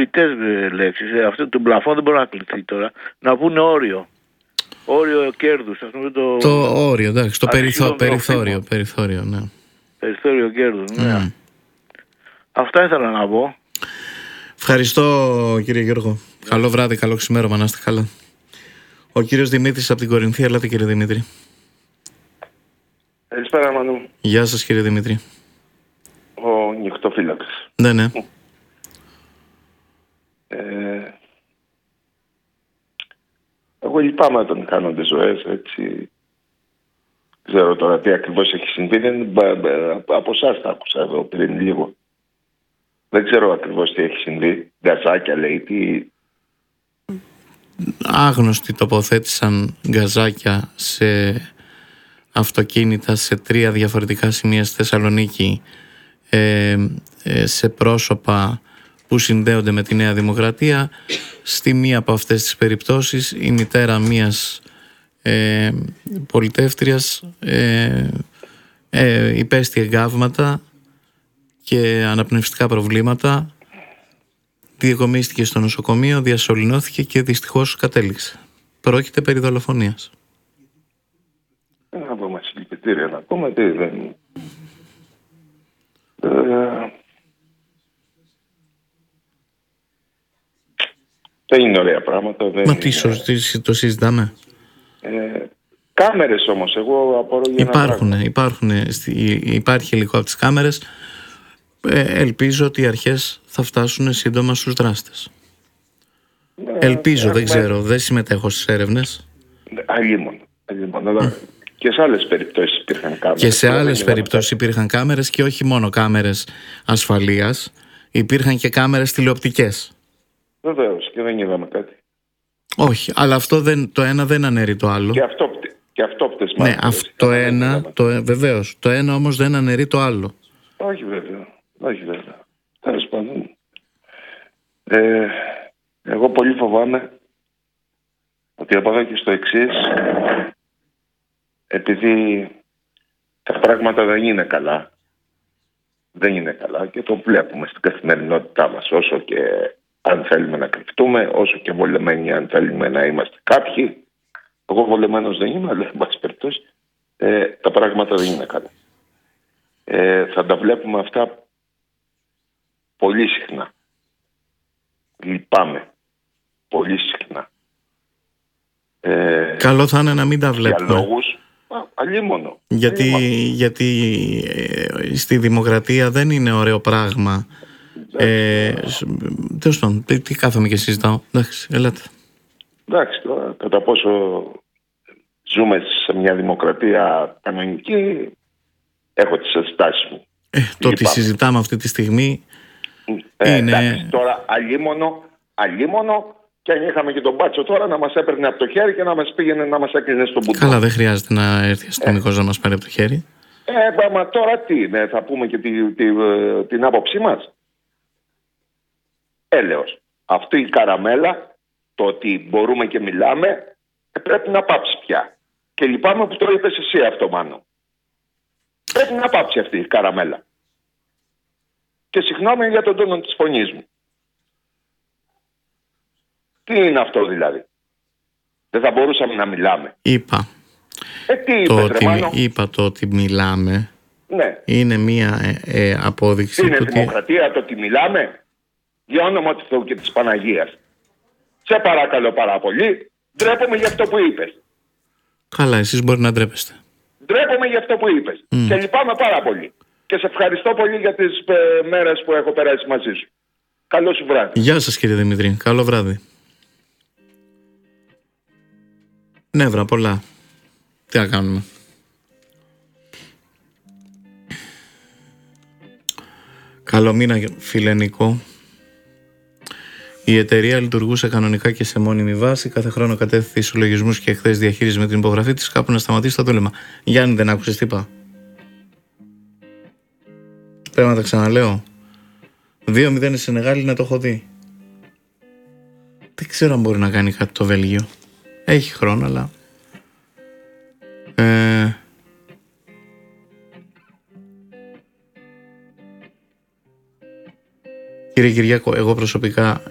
κλειτές λέξεις. Αυτό το πλαφόν δεν μπορεί να κλειθεί τώρα. Να πούνε όριο. Όριο κέρδους. Το όριο, εντάξει. Το περιθώριο, ναι. Περιθώριο κέρδους, ναι. Αυτά ήθελα να πω. Ευχαριστώ, κύριε Γιώργο. Καλό βράδυ, καλό ξημέρωμα, να είστε καλά. Ο κύριος Δημήτρης από την Κορινθία. Ελάτε, κύριε Δημήτρη. Καλησπέρα, Μανού. Γεια σας, κύριε Δημήτρη. Ο νυχτοφύλακας. Ναι. Εγώ λυπάμαι όταν κάνονται ζωές, έτσι. Ξέρω τώρα τι ακριβώς έχει συμβεί. Από εσάς τα άκουσα εδώ πριν λίγο. Δεν ξέρω ακριβώς τι έχει συμβεί. Γκαζάκια λέει, τι... Άγνωστοι τοποθέτησαν γκαζάκια σε αυτοκίνητα σε 3 διαφορετικά σημεία στη Θεσσαλονίκη, σε πρόσωπα που συνδέονται με τη Νέα Δημοκρατία. Στη μία από αυτές τις περιπτώσεις η μητέρα μίας πολιτεύτριας υπέστη εγκάβματα και αναπνευστικά προβλήματα, διεκομίστηκε στο νοσοκομείο, διασωληνώθηκε και δυστυχώς κατέληξε. Πρόκειται περί δολοφονίας. Να πούμε συλληπιτήρια, να πούμε τι δεν... Δεν είναι ωραία πράγματα. Μα τι το συζητάμε. Κάμερες όμως, εγώ απορώ για υπάρχει υλικό από τις κάμερες. Ελπίζω ότι οι αρχές θα φτάσουν σύντομα στους δράστες. Ελπίζω, δεν ξέρω, δεν συμμετέχω στις έρευνες. Αλλήμον. Και σε άλλες περιπτώσεις υπήρχαν κάμερες. Και σε άλλες περιπτώσεις υπήρχαν κάμερες, και όχι μόνο κάμερες ασφαλείας, υπήρχαν και κάμερες τηλεοπτικές. Βεβαίως, και δεν είδαμε κάτι. Όχι, αλλά το ένα δεν αναιρεί το άλλο. Και αυτόπτες ναι, βεβαίως. Το ένα όμως δεν αναιρεί το άλλο. Όχι βέβαια. Τέλος πάντων. Εγώ πολύ φοβάμαι ότι από εδώ και στο εξής, επειδή τα πράγματα δεν είναι καλά και το βλέπουμε στην καθημερινότητά μας, όσο και αν θέλουμε να κρυφτούμε, όσο και βολεμένοι αν θέλουμε να είμαστε κάποιοι. Εγώ βολεμένος δεν είμαι, αλλά εν πάση περιπτώσει τα πράγματα δεν είναι καλά. Θα τα βλέπουμε αυτά πολύ συχνά. Λυπάμαι. Πολύ συχνά. Καλό θα είναι να μην τα βλέπουμε. Για λόγους αλλήμωνο. Γιατί στη δημοκρατία δεν είναι ωραίο πράγμα. Τέλος πάντων, τι κάθομαι και συζητάω. Εντάξει, ελάτε. Εντάξει, τώρα κατά πόσο ζούμε σε μια δημοκρατία κανονική, έχω τις ενστάσεις μου. Το ότι συζητάμε αυτή τη στιγμή είναι... Εντάξει, τώρα αλλήμωνο, και αν είχαμε και τον Μπάτσο τώρα να μας έπαιρνε από το χέρι και να μας πήγαινε να μας έκλεινε στον μπουντό. Καλά, δεν χρειάζεται να έρθει αστυνομικός να μας πάρει από το χέρι. Μα τώρα τι, θα πούμε και την άποψή μας. Έλεος. Αυτή η καραμέλα, το ότι μπορούμε και μιλάμε, πρέπει να πάψει πια. Και λυπάμαι που το είπες εσύ αυτό, Μάνο. Πρέπει να πάψει αυτή η καραμέλα. Και συγγνώμη για τον τόνο της φωνής μου. Τι είναι αυτό δηλαδή? Δεν θα μπορούσαμε να μιλάμε? Είπα. Είπα το ότι μιλάμε. Ναι. Είναι μία απόδειξη. Είναι δημοκρατία το ότι μιλάμε? Για όνομα του Θεού και της Παναγίας. Σε παρακαλώ πάρα πολύ, ντρέπομαι για αυτό που είπες. Καλά, εσείς μπορεί να ντρέπεστε. Ντρέπομαι για αυτό που είπες. Και λυπάμαι πάρα πολύ. Και σε ευχαριστώ πολύ για τις μέρες που έχω περάσει μαζί σου. Καλό σου βράδυ. Γεια σας, κύριε Δημητρή. Καλό βράδυ. Νεύρα πολλά. Τι να κάνουμε. Καλό μήνα, φίλε Νικό. Η εταιρεία λειτουργούσε κανονικά και σε μόνιμη βάση. Κάθε χρόνο κατέθεσε ισολογισμούς και εκθέσεις διαχείρισης με την υπογραφή της. Κάπου να σταματήσει το δούλευμα. Γιάννη, δεν άκουσες τι είπα? Πρέπει να τα ξαναλέω. 2-0 η Σενεγάλη, να το έχω δει. Δεν ξέρω αν μπορεί να κάνει κάτι το Βέλγιο. Έχει χρόνο, αλλά... Κύριε Κυριάκο, εγώ προσωπικά